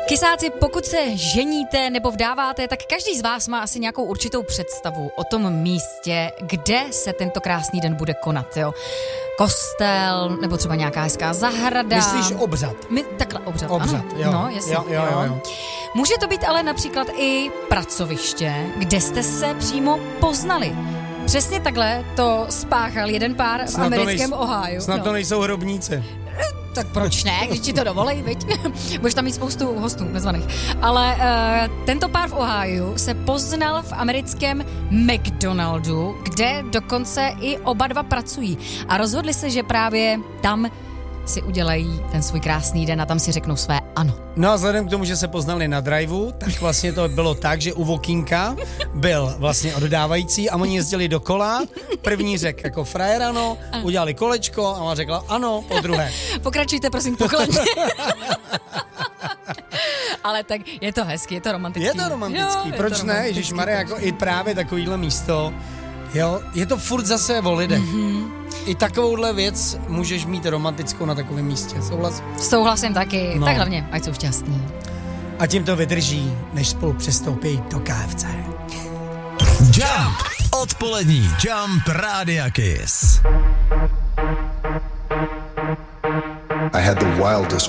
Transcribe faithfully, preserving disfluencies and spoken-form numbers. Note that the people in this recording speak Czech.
Kysáci, pokud se ženíte nebo vdáváte, tak každý z vás má asi nějakou určitou představu o tom místě, kde se tento krásný den bude konat, jo. Kostel, nebo třeba nějaká hezká zahrada. Myslíš obřad? My, takhle obřad, obřad, ano. jo. No, jasně, jo, jo, jo, jo. Může to být ale například i pracoviště, kde jste se přímo poznali. Přesně takhle to spáchal jeden pár v americkém Ohio. Snad no. to nejsou hrobníci. Tak proč ne, když ti to dovolej, viď? Budeš tam mít spoustu hostů nezvaných. Ale uh, tento pár v Ohiu se poznal v americkém McDonaldu, kde dokonce i oba dva pracují. A rozhodli se, že právě tam si udělají ten svůj krásný den a tam si řeknou své ano. No a vzhledem k tomu, že se poznali na driveu, tak vlastně to bylo tak, že u Vokínka byl vlastně oddávající a oni jezdili dokola. První řekl jako frajer ano, udělali kolečko a ona řekla ano, po druhé. Pokračujte prosím pokladně. Ale tak je to hezky, je to romantický. Je to romantický, jo, proč to ne? romantický. Ježišmarja, jako i právě takovýhle místo, jo, je to furt zase o lidech. Mm-hmm. I takovouhle věc můžeš mít romantickou na takovém místě, souhlasím? Souhlasím taky, no. Tak hlavně, ať jsou šťastní. A tím to vydrží, než spolu přestoupí do K F C. Jump! Odpolední Jump Rádia Kiss. I had the wildest